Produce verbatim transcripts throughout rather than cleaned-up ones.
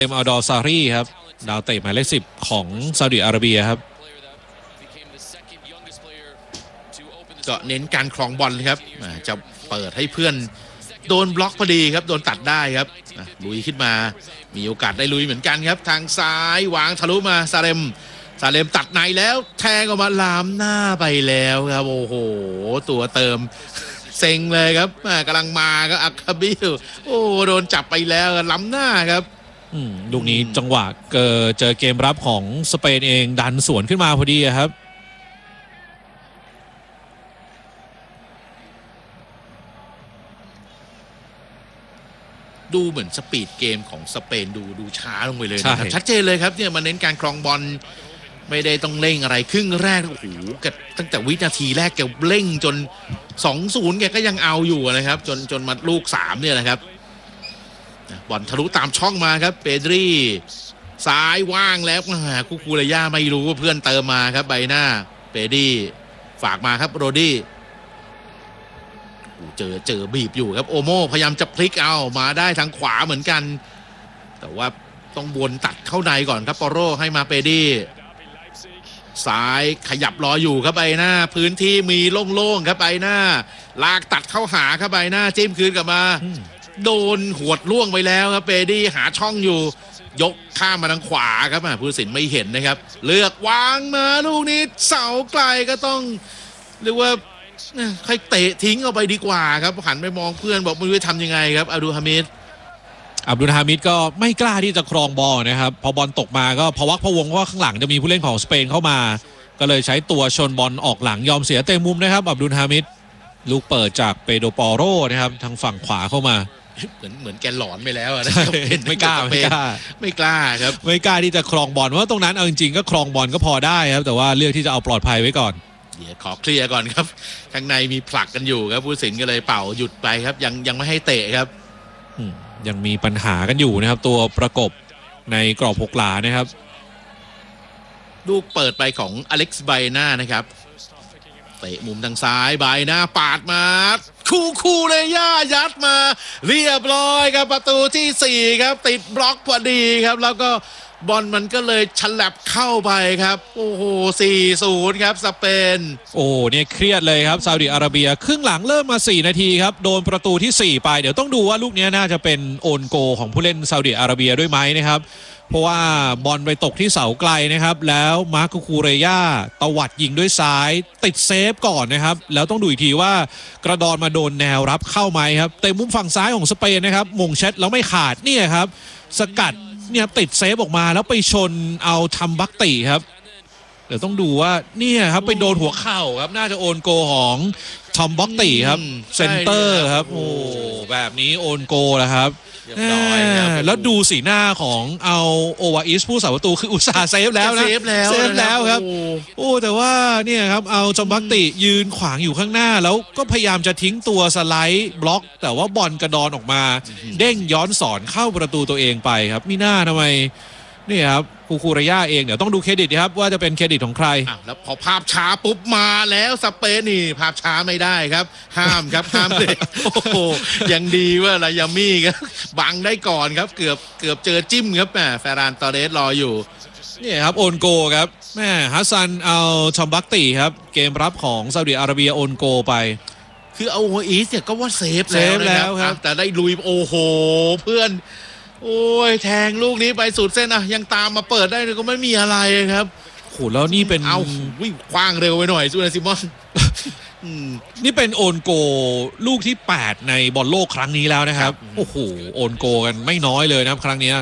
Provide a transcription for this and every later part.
เอ็มอัลดอซารีครับดาวเตะหมายเลขสิบของซาอุดิอาระเบียครับก็เน้นการครองบอลครับจะเปิดให้เพื่อนโดนบล็อกพอดีครับโดนตัดได้ครับลุยขึ้นมามีโอกาสได้ลุยเหมือนกันครับทางซ้ายวางทะลุมาซาเลมซาเลมตัดในแล้วแทงออกมาลามหน้าไปแล้วครับโอ้โหตัวเติมเซ็งเลยครับกำลังมาก็อัคาบิลโอ้โดนจับไปแล้วล้ำหน้าครับลูกนี้จังหวะเกิดเจอเกมรับของสเปนเองดันสวนขึ้นมาพอดีครับดูเหมือนสปีดเกมของสเปนดูดูช้าลงไปเลยนะครับชัดเจนเลยครับเนี่ยมาเน้นการครองบอลไม่ได้ต้องเร่งอะไรครึ่งแรกโอ้โหตั้งแต่วินาทีแรกแกเร่งจน สองศูนย์ แกก็ยังเอาอยู่นะครับจนจนมาลูกสามเนี่ยนะครับบอลทะลุตามช่องมาครับเปดรีซ้ายว่างแล้วคูคูเลย่าไม่รู้ว่าเพื่อนเติมมาครับใบหน้าเปดีฝากมาครับโรดี้เจอเจอบีบอยู่ครับโอโม่พยายามจะพลิกเอามาได้ทางขวาเหมือนกันแต่ว่าต้องวนตัดเข้าในก่อนครับปอโรให้มาเปดีซ้ายขยับรออยู่ครับใบหน้าพื้นที่มีโล่งๆครับใบหน้าลากตัดเข้าหาครับใบหน้าจิ้มคืนกลับมาโดนหวดล่วงไปแล้วครับเปดีหาช่องอยู่ยกข้ามมาทางขวาครับผู้ตัดสินไม่เห็นนะครับเลือกวางมาลูกนี้เสาไกลก็ต้องเรียกว่าค่อยเตะทิ้งเอาไปดีกว่าครับหันไปมองเพื่อนบอกไม่รู้จะทำยังไงครับอับดุลฮามิดอับดุลฮามิดก็ไม่กล้าที่จะครองบอลนะครับพอบอลตกมาก็พวักพวงเพราะว่าข้างหลังจะมีผู้เล่นของสเปนเข้ามาก็เลยใช้ตัวชนบอลออกหลังยอมเสียเตะมุมนะครับอับดุลฮามิดลูกเปิดจากเปโดปอโรนะครับทางฝั่งขวาเข้ามาเหมือนเหมือนแกหลอนไปแล้วนะครับไม่กล้าไม่กล้าไม่กล้าครับไม่กล้าที่จะครองบอลเพราะตรงนั้นเอาจริงๆก็ครองบอลก็พอได้ครับแต่ว่าเลือกที่จะเอาปลอดภัยไว้ก่อนเดี๋ยวขอเคลียร์ก่อนครับข้างในมีผลักกันอยู่ครับผู้ตัดสินก็เลยเป่าหยุดไปครับยังยังไม่ให้เตะครับยังมีปัญหากันอยู่นะครับตัวประกบในกรอบหกหลานะครับลูกเปิดไปของอเล็กซ์ไบน่านะครับเตะมุมทางซ้ายไบน่าปาดมาคู่คู่เลยย่ายัดมาเรียบร้อยครับประตูที่สี่ครับติดบล็อกพอดีครับแล้วก็บอลมันก็เลยฉลับเข้าไปครับโอ้โห สี่ศูนย์ ครับสเปนโอ้เนี่ยเครียดเลยครับซาอุดิอาระเบียครึ่งหลังเริ่มมาสี่นาทีครับโดนประตูที่สี่ไปเดี๋ยวต้องดูว่าลูกนี้น่าจะเป็นโอนโกของผู้เล่นซาอุดิอาระเบียด้วยไหมนะครับเพราะว่าบอลไปตกที่เสาไกลนะครับแล้วมาร์คคูเรย่าตวัดยิงด้วยซ้ายติดเซฟก่อนนะครับแล้วต้องดูอีกทีว่ากระดอนมาโดนแนวรับเข้าไหมครับเตะมุมฝั่งซ้ายของสเปนนะครับมงเช็ดแล้วไม่ขาดเนี่ยครับสกัดเนี่ยติดเซฟออกมาแล้วไปชนเอาทำบักตีครับเดี๋ยวต้องดูว่าเนี่ยครับไปโดนหัวเข่าครับน่าจะโอนโกของทอมบ็อกตีครับเซนเตอร์ครับโอ้แบบนี้โอนโกแล้วครับแล้วดูสีหน้าของเอาโอวาอิสผู้สาประตูคืออุตส่าห์เซฟแล้วนะเซฟแล้วเซฟแล้วครับโอ้แต่ว่าเนี่ยครับเอาจอมบักติยืนขวางอยู่ข้างหน้าแล้วก็พยายามจะทิ้งตัวสไลด์บล็อกแต่ว่าบอลกระดอนออกมาเด้งย้อนสอนเข้าประตูตัวเองไปครับมีหน้าทำไมนี่ครับคูคูระยะเองเดี๋ยวต้องดูเครดิตครับว่าจะเป็นเครดิตของใครแล้วพอภาพช้าปุ๊บมาแล้วสเปนนี่ภาพช้าไม่ได้ครับห้ามครับห้ามเลยโอ้โหยังดีว่าลายามี่ครับบังได้ก่อนครับเกือบเกือบเจอจิ้มครับแหมแฟรานตอเรสรออยู่นี่ครับโอนโกครับแม่ฮัสซันเอาชอมบักตีครับเกมรับของซาอุดิอาระเบียโอนโกไปคือเอาโออีสเนี่ยก็ว่าเซฟแล้วนะครับแต่ได้ลุยโอ้โหเพื่อนโอ้ยแทงลูกนี้ไปสุดเส้นอะยังตามมาเปิดได้ก็ไม่มีอะไรครับโหแล้วนี่เป็นเอาวิ่งคว้างเร็วไปหน่อยซูนาซิมอนนี่เป็นโอนโกลูกที่แปดในบอลโลกครั้งนี้แล้วนะครับโอ้โหโอนโกกันไม่น้อยเลยนะครับครั้งนี้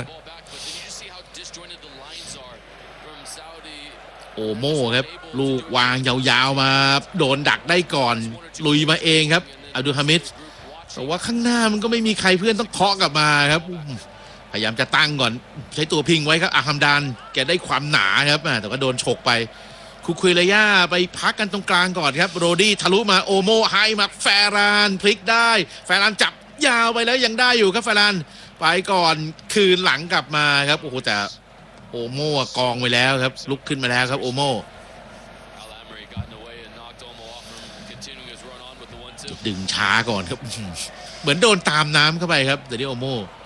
โอโม่ครับลูกวางยาวๆมาโดนดักได้ก่อนลุยมาเองครับอับดุลฮามิดแต่ว่าข้างหน้ามันก็ไม่มีใครเพื่อนต้องเคาะกลับมาครับพยายามจะตั้งก่อนใช้ตัวพิงไว้ครับอาฮัมดานแกได้ความหนาครับแต่ว่าโดนฉกไปคุคุยเลย่าไปพักกันตรงกลางก่อนครับโรดี้ทะลุมาโอโมไฮมาแฟรานพลิกได้แฟรานจับยาวไปแล้วยังได้อยู่ครับแฟรานไปก่อนคืนหลังกลับมาครับโอ้โหแต่โอโมกองไปแล้วครับลุกขึ้นมาแล้วครับโอโมดึงช้าก่อนครับเหมือนโดนตามน้ำเข้าไปครับเดนิโอโม